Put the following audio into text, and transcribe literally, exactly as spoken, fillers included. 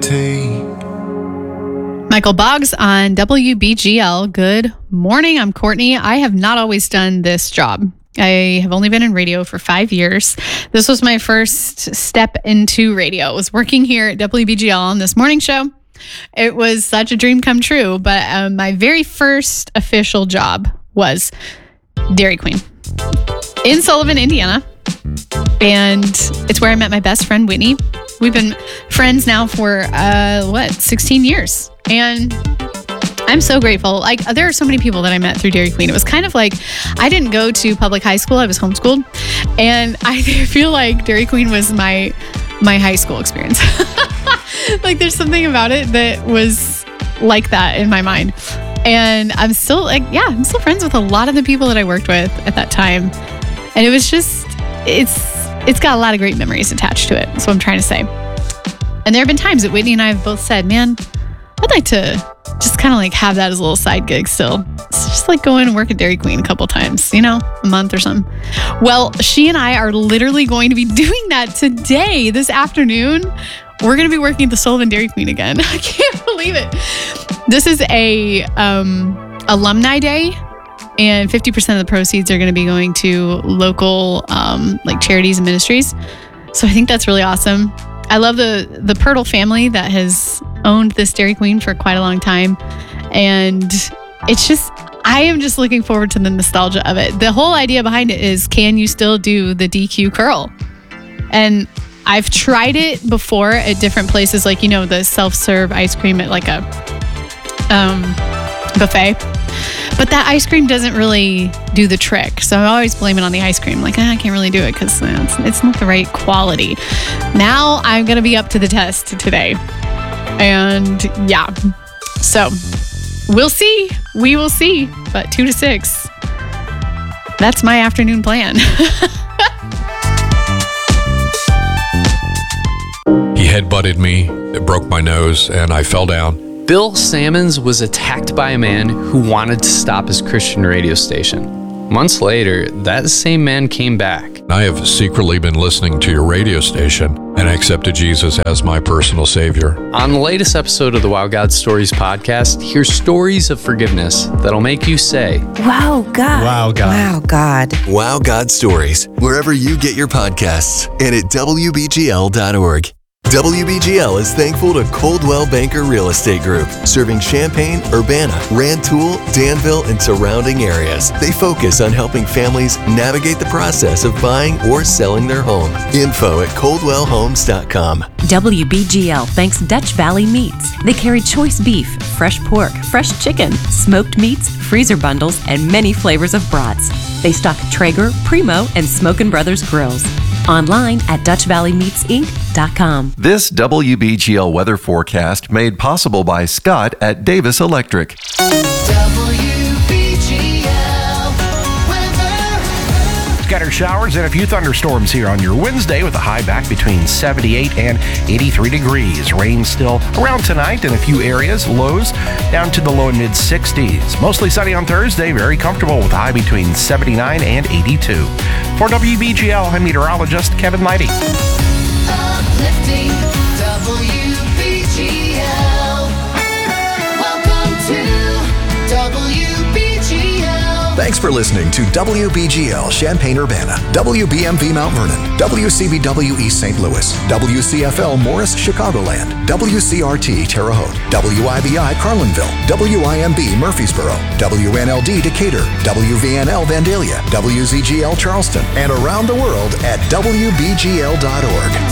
take. Michael Boggs on W B G L. Good morning. I'm Courtney. I have not always done this job. I have only been in radio for five years. This was my first step into radio. I was working here at W B G L on this morning show. It was such a dream come true, but um, my very first official job was Dairy Queen in Sullivan, Indiana. And it's where I met my best friend, Whitney. We've been friends now for, uh, what, sixteen years. And I'm so grateful. Like, there are so many people that I met through Dairy Queen. It was kind of like, I didn't go to public high school. I was homeschooled. And I feel like Dairy Queen was my my high school experience. Like, there's something about it that was like that in my mind. And I'm still, like, yeah, I'm still friends with a lot of the people that I worked with at that time. And it was just, it's it's got a lot of great memories attached to it. That's what I'm trying to say. And there have been times that Whitney and I have both said, man, I'd like to just kind of like have that as a little side gig still. It's just like go in and work at Dairy Queen a couple times, you know, a month or something. Well, she and I are literally going to be doing that today, this afternoon. We're going to be working at the Sullivan Dairy Queen again. I can't believe it. This is a um, alumni day, and fifty percent of the proceeds are going to be going to local um, like charities and ministries. So I think that's really awesome. I love the the Pirtle family that has owned this Dairy Queen for quite a long time. And it's just, I am just looking forward to the nostalgia of it. The whole idea behind it is, can you still do the D Q curl? And I've tried it before at different places, like, you know, the self-serve ice cream at like a um, buffet. But that ice cream doesn't really do the trick. So I always blame it on the ice cream. Like, ah, I can't really do it because uh, it's, it's not the right quality. Now I'm going to be up to the test today. And yeah, so we'll see. We will see. But two to six, that's my afternoon plan. He headbutted me, it broke my nose, and I fell down. Bill Sammons was attacked by a man who wanted to stop his Christian radio station. Months later, that same man came back. I have secretly been listening to your radio station and accepted Jesus as my personal Savior. On the latest episode of the Wow God Stories podcast, hear stories of forgiveness that'll make you say, Wow, God. Wow, God. Wow, God. Wow God Stories, wherever you get your podcasts and at W B G L dot org. W B G L is thankful to Coldwell Banker Real Estate Group, serving Champaign, Urbana, Rantoul, Danville, and surrounding areas. They focus on helping families navigate the process of buying or selling their home. Info at coldwell homes dot com. W B G L thanks Dutch Valley Meats. They carry choice beef, fresh pork, fresh chicken, smoked meats, freezer bundles, and many flavors of brats. They stock Traeger, Primo, and Smokin' Brothers grills. Online at dutch valley meats inc dot com. This W B G L weather forecast made possible by Scott at Davis Electric. Scattered showers and a few thunderstorms here on your Wednesday with a high back between seventy-eight and eighty-three degrees. Rain still around tonight in a few areas. Lows down to the low and mid sixties. Mostly sunny on Thursday. Very comfortable with a high between seventy-nine and eighty-two. For W B G L, I'm meteorologist Kevin Leidy. Uplifting W B G L. Welcome to W B G L. Thanks for listening to W B G L Champaign-Urbana, W B M V Mount Vernon, W C B W East Saint Louis, W C F L Morris Chicagoland, W C R T Terre Haute, W I B I Carlinville, W I M B Murfreesboro, W N L D Decatur, W V N L Vandalia, W Z G L Charleston, and around the world at W B G L dot org.